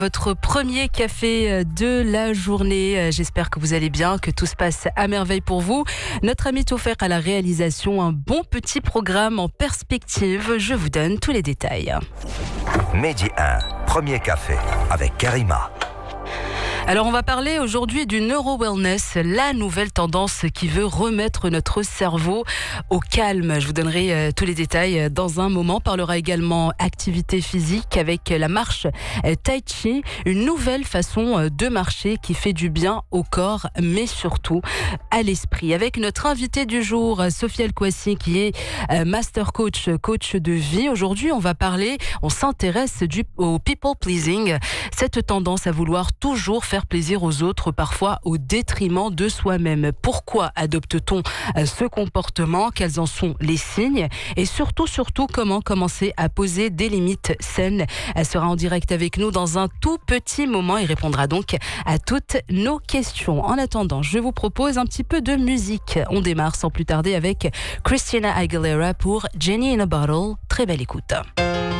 Votre premier café de la journée. J'espère que vous allez bien, que tout se passe à merveille pour vous. Notre ami Toffer à la réalisation, un bon petit programme en perspective. Je vous donne tous les détails. Midi 1, premier café avec Karima. Alors on va parler aujourd'hui du neuro-wellness, la nouvelle tendance qui veut remettre notre cerveau au calme. Je vous donnerai tous les détails dans un moment. On parlera également activité physique avec la marche Tai Chi, une nouvelle façon de marcher qui fait du bien au corps mais surtout à l'esprit. Avec notre invitée du jour, Sophie El-Kouassi, qui est master coach de vie. Aujourd'hui on s'intéresse au people pleasing, cette tendance à vouloir toujours faire plaisir aux autres, parfois au détriment de soi-même. Pourquoi adopte-t-on ce comportement? Quels en sont les signes? Et surtout, comment commencer à poser des limites saines? Elle sera en direct avec nous dans un tout petit moment et répondra donc à toutes nos questions. En attendant, je vous propose un petit peu de musique. On démarre sans plus tarder avec Christina Aguilera pour Jenny in a Bottle. Très belle écoute.